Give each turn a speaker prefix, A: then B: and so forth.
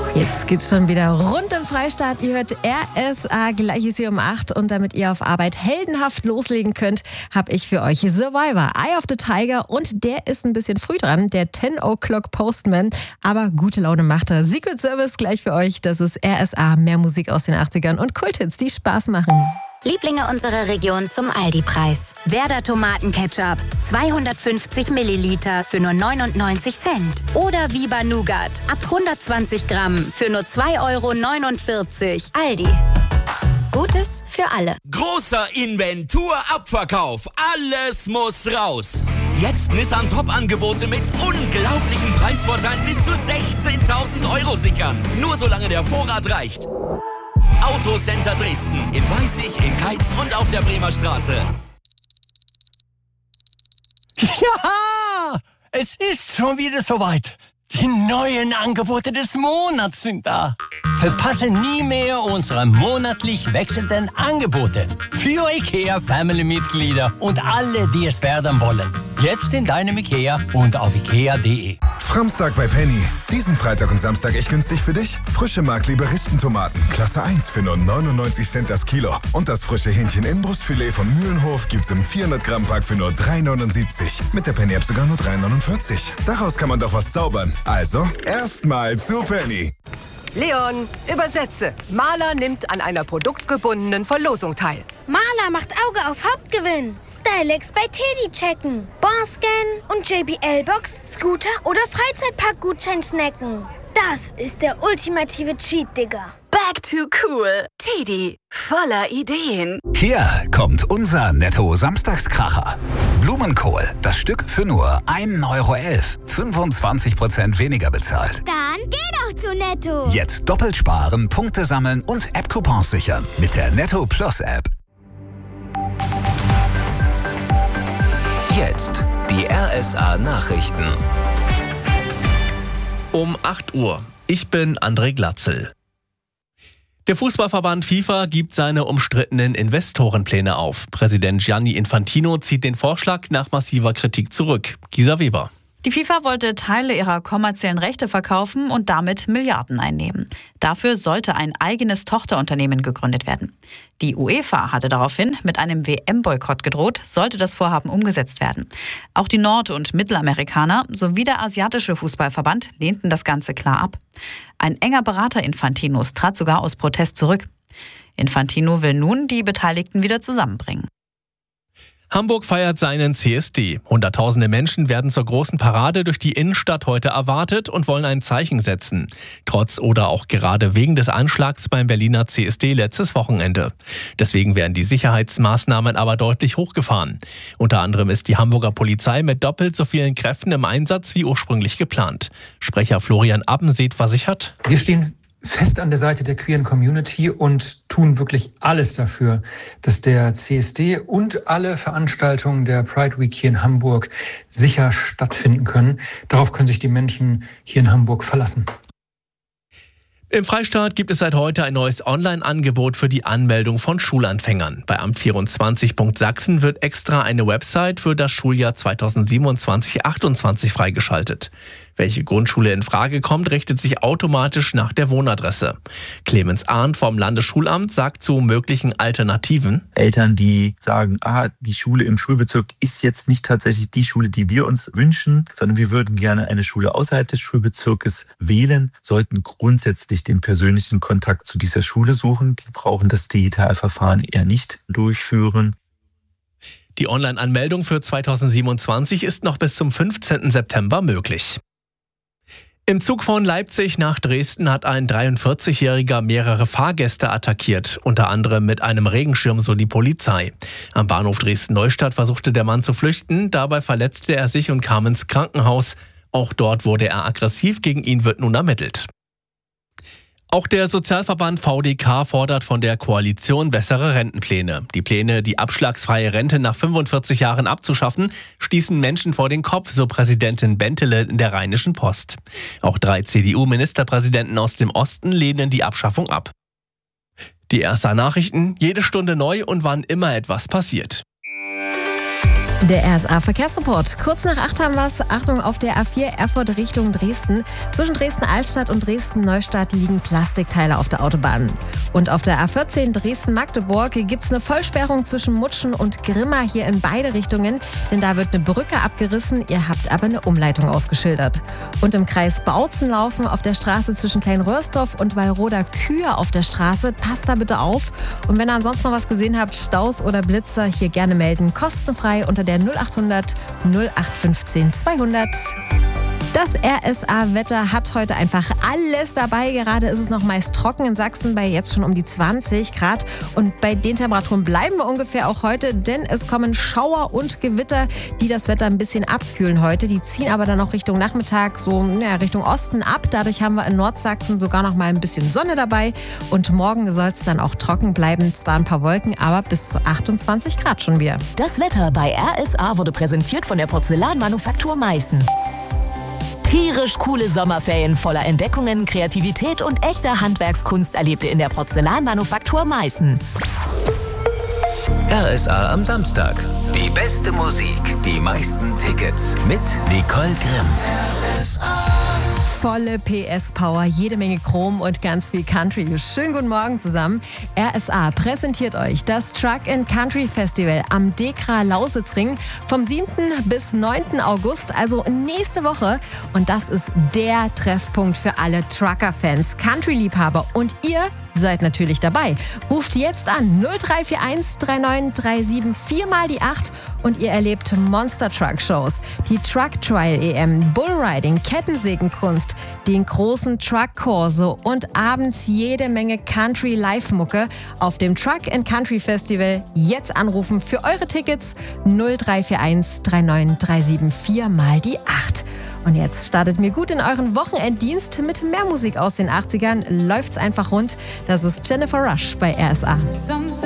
A: Jetzt geht's schon wieder rund im Freistaat. Ihr hört RSA, gleich ist hier um 8. Und damit ihr auf Arbeit heldenhaft loslegen könnt, habe ich für euch Survivor, Eye of the Tiger. Und der ist ein bisschen früh dran, der 10 O'Clock Postman. Aber gute Laune macht er. Secret Service gleich für euch. Das ist RSA, mehr Musik aus den 80ern und Kulthits, die Spaß machen.
B: Lieblinge unserer Region zum Aldi-Preis. Werder Tomatenketchup, 250 Milliliter für nur 99 Cent. Oder Viva Nougat, ab 120 Gramm für nur 2,49 €. Aldi. Gutes für alle.
C: Großer Inventurabverkauf. Alles muss raus. Jetzt Nissan Top-Angebote mit unglaublichen Preisvorteilen bis zu 16.000 € sichern. Nur solange der Vorrat reicht. Autocenter Dresden, in Weißig, in Keitz und auf der Bremer Straße.
D: Ja, es ist schon wieder soweit. Die neuen Angebote des Monats sind da. Verpasse nie mehr unsere monatlich wechselnden Angebote für IKEA-Family-Mitglieder und alle, die es werden wollen. Jetzt in deinem IKEA und auf ikea.de.
E: Framstag bei Penny. Diesen Freitag und Samstag echt günstig für dich. Frische Mark-Liberistentomaten, Klasse 1 für nur 99 Cent das Kilo. Und das frische Hähnchen-Inbrustfilet von Mühlenhof gibt's im 400-Gramm-Pack für nur 3,79. Mit der Penny-App sogar nur 3,49. Daraus kann man doch was zaubern. Also, erstmal zu Penny.
F: Leon, übersetze. Maler nimmt an einer produktgebundenen Verlosung teil.
G: Maler macht Auge auf Hauptgewinn. Stylex bei Teddy checken. Barscan und JBL-Box, Scooter oder Freizeitpark-Gutschein snacken. Das ist der ultimative Cheat, Digga.
H: Back to cool. Teddy, voller Ideen.
I: Hier kommt unser Netto-Samstagskracher. Blumenkohl, das Stück für nur 1,11 €. 25% weniger bezahlt.
G: Dann geh doch zu Netto.
I: Jetzt doppelt sparen, Punkte sammeln und App-Coupons sichern mit der Netto Plus App.
C: Jetzt die RSA Nachrichten.
J: Um 8 Uhr. Ich bin André Glatzel. Der Fußballverband FIFA gibt seine umstrittenen Investorenpläne auf. Präsident Gianni Infantino zieht den Vorschlag nach massiver Kritik zurück. Gisa Weber.
K: Die FIFA wollte Teile ihrer kommerziellen Rechte verkaufen und damit Milliarden einnehmen. Dafür sollte ein eigenes Tochterunternehmen gegründet werden. Die UEFA hatte daraufhin mit einem WM-Boykott gedroht, sollte das Vorhaben umgesetzt werden. Auch die Nord- und Mittelamerikaner sowie der asiatische Fußballverband lehnten das Ganze klar ab. Ein enger Berater Infantinos trat sogar aus Protest zurück. Infantino will nun die Beteiligten wieder zusammenbringen.
J: Hamburg feiert seinen CSD. Hunderttausende Menschen werden zur großen Parade durch die Innenstadt heute erwartet und wollen ein Zeichen setzen. Trotz oder auch gerade wegen des Anschlags beim Berliner CSD letztes Wochenende. Deswegen werden die Sicherheitsmaßnahmen aber deutlich hochgefahren. Unter anderem ist die Hamburger Polizei mit doppelt so vielen Kräften im Einsatz wie ursprünglich geplant. Sprecher Florian Abbenseet versichert:
L: Wir stehen fest an der Seite der queeren Community und tun wirklich alles dafür, dass der CSD und alle Veranstaltungen der Pride Week hier in Hamburg sicher stattfinden können. Darauf können sich die Menschen hier in Hamburg verlassen.
J: Im Freistaat gibt es seit heute ein neues Online-Angebot für die Anmeldung von Schulanfängern. Bei Amt24.Sachsen wird extra eine Website für das Schuljahr 2027/28 freigeschaltet. Welche Grundschule in Frage kommt, richtet sich automatisch nach der Wohnadresse. Clemens Arndt vom Landesschulamt sagt zu möglichen Alternativen:
M: Eltern, die sagen, die Schule im Schulbezirk ist jetzt nicht tatsächlich die Schule, die wir uns wünschen, sondern wir würden gerne eine Schule außerhalb des Schulbezirkes wählen, sollten grundsätzlich den persönlichen Kontakt zu dieser Schule suchen. Die brauchen das Digitalverfahren eher nicht durchführen.
J: Die Online-Anmeldung für 2027 ist noch bis zum 15. September möglich. Im Zug von Leipzig nach Dresden hat ein 43-Jähriger mehrere Fahrgäste attackiert, unter anderem mit einem Regenschirm, so die Polizei. Am Bahnhof Dresden-Neustadt versuchte der Mann zu flüchten, dabei verletzte er sich und kam ins Krankenhaus. Auch dort wurde er aggressiv, gegen ihn wird nun ermittelt. Auch der Sozialverband VDK fordert von der Koalition bessere Rentenpläne. Die Pläne, die abschlagsfreie Rente nach 45 Jahren abzuschaffen, stießen Menschen vor den Kopf, so Präsidentin Bentele in der Rheinischen Post. Auch 3 CDU-Ministerpräsidenten aus dem Osten lehnen die Abschaffung ab. Die RSA Nachrichten, jede Stunde neu und wann immer etwas passiert.
A: Der RSA-Verkehrsreport. Kurz nach 8 haben wir es. Achtung, auf der A4 Erfurt Richtung Dresden. Zwischen Dresden-Altstadt und Dresden-Neustadt liegen Plastikteile auf der Autobahn. Und auf der A14 Dresden-Magdeburg gibt es eine Vollsperrung zwischen Mutschen und Grimma hier in beide Richtungen. Denn da wird eine Brücke abgerissen. Ihr habt aber eine Umleitung ausgeschildert. Und im Kreis Bautzen laufen auf der Straße zwischen Kleinröhrsdorf und Wallroda Kühe auf der Straße. Passt da bitte auf. Und wenn ihr ansonsten noch was gesehen habt, Staus oder Blitzer, hier gerne melden. Kostenfrei unter der 0800 0815 200. Das RSA-Wetter hat heute einfach alles dabei. Gerade ist es noch meist trocken in Sachsen bei jetzt schon um die 20 Grad. Und bei den Temperaturen bleiben wir ungefähr auch heute, denn es kommen Schauer und Gewitter, die das Wetter ein bisschen abkühlen heute. Die ziehen aber dann auch Richtung Nachmittag, so Richtung Osten ab. Dadurch haben wir in Nordsachsen sogar noch mal ein bisschen Sonne dabei. Und morgen soll es dann auch trocken bleiben. Zwar ein paar Wolken, aber bis zu 28 Grad schon wieder.
N: Das Wetter bei RSA wurde präsentiert von der Porzellanmanufaktur Meißen. Tierisch coole Sommerferien voller Entdeckungen, Kreativität und echter Handwerkskunst erlebt ihr in der Porzellanmanufaktur Meißen.
C: RSA am Samstag. Die beste Musik, die meisten Tickets mit Nicole Grimm.
A: Volle PS-Power, jede Menge Chrom und ganz viel Country. Schönen guten Morgen zusammen. RSA präsentiert euch das Truck & Country Festival am Dekra Lausitzring vom 7. bis 9. August, also nächste Woche. Und das ist der Treffpunkt für alle Trucker-Fans, Country-Liebhaber. Und ihr seid natürlich dabei. Ruft jetzt an 0341 3937 4 die 8 und ihr erlebt Monster Truck Shows, die Truck Trial EM, Bullriding, Kettensägenkunst, den großen Truck Corso und abends jede Menge Country Live Mucke auf dem Truck & Country Festival. Jetzt anrufen für eure Tickets 0341 3937 4 die 8. Und jetzt startet mir gut in euren Wochenenddienst mit mehr Musik aus den 80ern. Läuft's einfach rund. Das ist Jennifer Rush bei RSA.